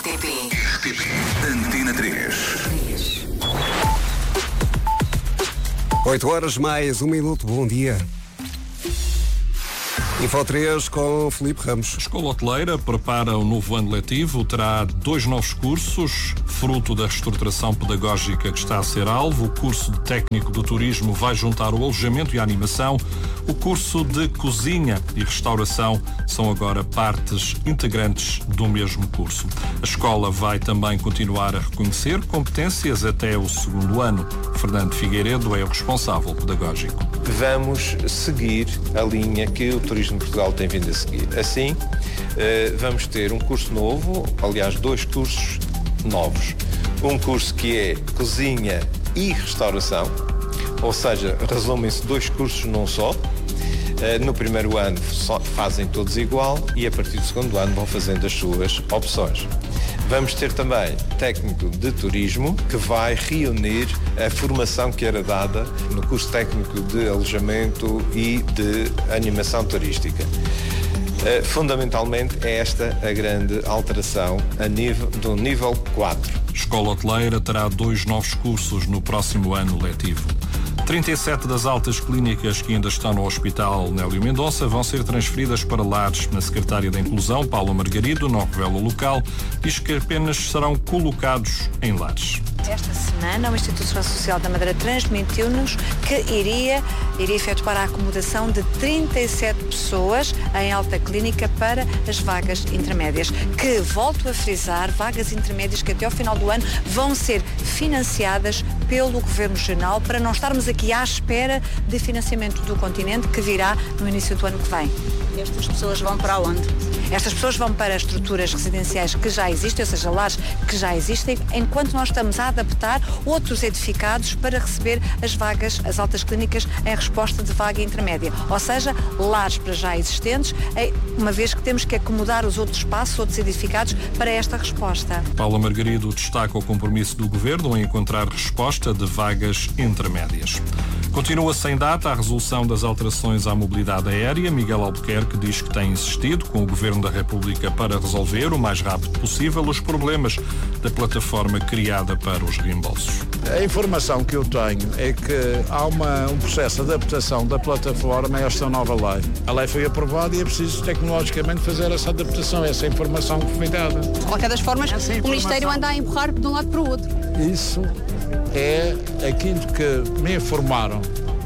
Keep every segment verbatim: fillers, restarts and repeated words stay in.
T P. R T P Antena três. oito horas mais um minuto, bom dia. Info três com Filipe Ramos. A Escola Hoteleira prepara o novo ano letivo, terá dois novos cursos, fruto da reestruturação pedagógica que está a ser alvo. O curso de técnico do turismo vai juntar o alojamento e a animação. O curso de cozinha e restauração são agora partes integrantes do mesmo curso. A escola vai também continuar a reconhecer competências até o segundo ano. Fernando Figueiredo é o responsável pedagógico. Vamos seguir a linha que o Turismo de Portugal tem vindo a seguir. Assim, vamos ter um curso novo, aliás, dois cursos novos. Um curso que é cozinha e restauração, ou seja, resumem-se dois cursos num só. No primeiro ano fazem todos igual e a partir do segundo ano vão fazendo as suas opções. Vamos ter também técnico de turismo, que vai reunir a formação que era dada no curso técnico de alojamento e de animação turística. Fundamentalmente é esta a grande alteração a nível, do nível quatro. A Escola Hoteleira terá dois novos cursos no próximo ano letivo. trinta e sete das altas clínicas que ainda estão no Hospital Nélio Mendonça vão ser transferidas para lares. A secretária da Inclusão, Paula Margarido, não revela o local, diz que apenas serão colocados em lares. Esta semana, o Instituto Social da Madeira transmitiu-nos que iria, iria efetuar a acomodação de trinta e sete pessoas em alta clínica para as vagas intermédias, que, volto a frisar, vagas intermédias que até ao final do ano vão ser financiadas pelo Governo Regional, para não estarmos aqui à espera de financiamento do continente que virá no início do ano que vem. Estas pessoas vão para onde? Estas pessoas vão para estruturas residenciais que já existem, ou seja, lares que já existem, enquanto nós estamos a adaptar outros edificados para receber as vagas, as altas clínicas, em resposta de vaga intermédia. Ou seja, lares para já existentes, uma vez que temos que acomodar os outros espaços, outros edificados, para esta resposta. Paula Margarido destaca o compromisso do Governo em encontrar resposta de vagas intermédias. Continua sem data a resolução das alterações à mobilidade aérea. Miguel Albuquerque diz que tem insistido com o Governo da República para resolver o mais rápido possível os problemas da plataforma criada para os reembolsos. A informação que eu tenho é que há uma, um processo de adaptação da plataforma a esta nova lei. A lei foi aprovada e é preciso tecnologicamente fazer essa adaptação, essa informação que foi dada. De qualquer das formas, o Ministério anda a empurrar de um lado para o outro. Isso é aquilo que me informaram,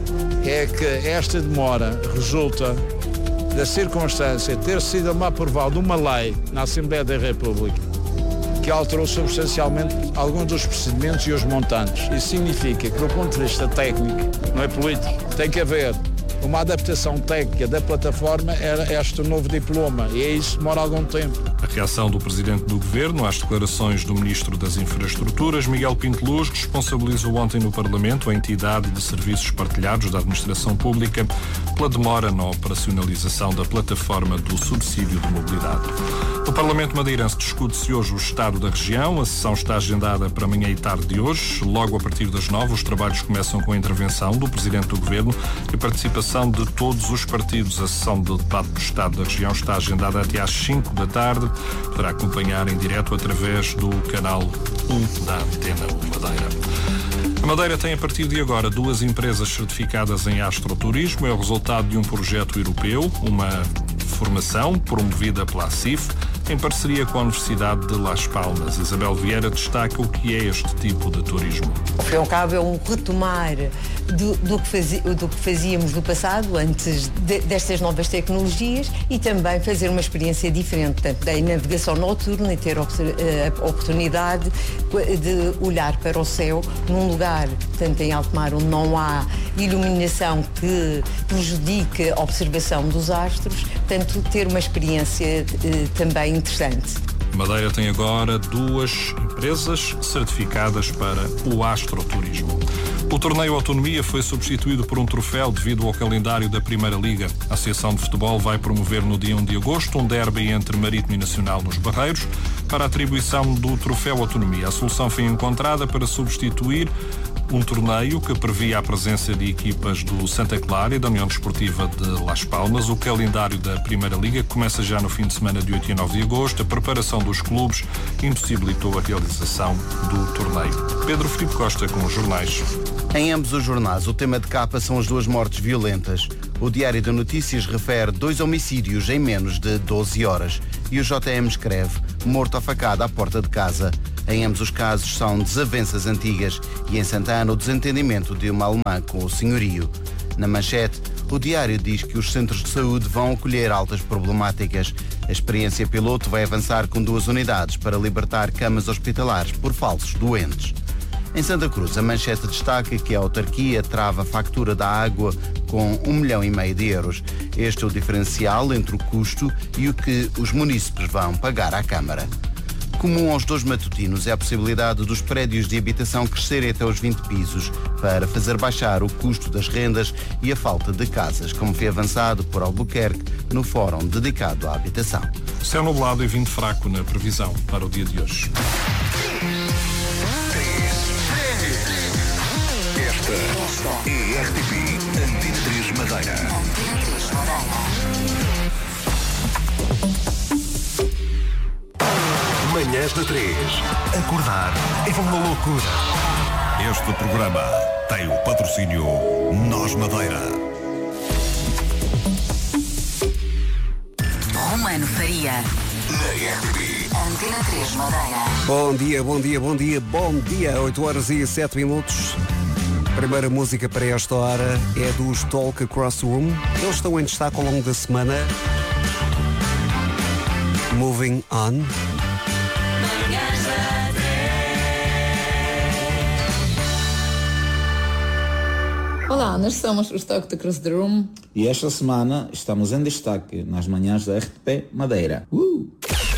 é que esta demora resulta da circunstância de ter sido aprovada uma lei na Assembleia da República que alterou substancialmente alguns dos procedimentos e os montantes. Isso significa que, do ponto de vista técnico, não é político, tem que haver uma adaptação técnica da plataforma a este novo diploma, e é isso que demora algum tempo. A reação do Presidente do Governo às declarações do Ministro das Infraestruturas, Miguel Pinto Luz, responsabilizou ontem no Parlamento a entidade de serviços partilhados da Administração Pública pela demora na operacionalização da plataforma do subsídio de mobilidade. No Parlamento madeirense discute-se hoje o estado da região. A sessão está agendada para amanhã e tarde de hoje. Logo a partir das nove, os trabalhos começam com a intervenção do Presidente do Governo e a participação de todos os partidos. A sessão do debate do estado da região está agendada até às cinco da tarde. Poderá acompanhar em direto através do canal um da Antena um Madeira. A Madeira tem a partir de agora duas empresas certificadas em astroturismo. É o resultado de um projeto europeu, uma formação promovida pela A C I F, em parceria com a Universidade de Las Palmas. Isabel Vieira destaca o que é este tipo de turismo. Ao fim e ao cabo é um retomar do, do, que, fazia, do que fazíamos no passado, antes de, destas novas tecnologias, e também fazer uma experiência diferente, tanto da navegação noturna e ter a oportunidade de olhar para o céu num lugar, tanto em alto mar, onde não há iluminação que prejudique a observação dos astros, portanto ter uma experiência eh, também interessante. Madeira tem agora duas empresas certificadas para o astroturismo. O torneio Autonomia foi substituído por um troféu devido ao calendário da Primeira Liga. A Associação de Futebol vai promover no dia um de agosto um derby entre Marítimo e Nacional nos Barreiros para a atribuição do troféu Autonomia. A solução foi encontrada para substituir um torneio que previa a presença de equipas do Santa Clara e da União Desportiva de Las Palmas. O calendário da Primeira Liga começa já no fim de semana de oito e nove de agosto. A preparação dos clubes impossibilitou a realização do torneio. Pedro Filipe Costa com os jornais. Em ambos os jornais, o tema de capa são as duas mortes violentas. O Diário de Notícias refere dois homicídios em menos de doze horas. E o J M escreve, morto a facada à porta de casa. Em ambos os casos são desavenças antigas e em Santana o desentendimento de uma alemã com o senhorio. Na manchete, o Diário diz que os centros de saúde vão acolher altas problemáticas. A experiência piloto vai avançar com duas unidades para libertar camas hospitalares por falsos doentes. Em Santa Cruz, a manchete destaca que a autarquia trava a factura da água com um milhão e meio de euros. Este é o diferencial entre o custo e o que os munícipes vão pagar à Câmara. Comum aos dois matutinos é a possibilidade dos prédios de habitação crescerem até os vinte pisos para fazer baixar o custo das rendas e a falta de casas, como foi avançado por Albuquerque no fórum dedicado à habitação. Céu nublado e vento fraco na previsão para o dia de hoje. Esta é a R T P Antena três Madeira. Antena três Madeira. Manhãs da três. Acordar é uma loucura. Este programa tem o patrocínio Nós Madeira. Romano Faria. Na R T P. Antena três Madeira. Bom dia, bom dia, bom dia, bom dia. oito horas e sete minutos. A primeira música para esta hora é dos Talk Across the Room. Eles estão em destaque ao longo da semana. Moving On. Olá, nós somos os Talk Across the Room. E esta semana estamos em destaque nas manhãs da R T P Madeira. Uh!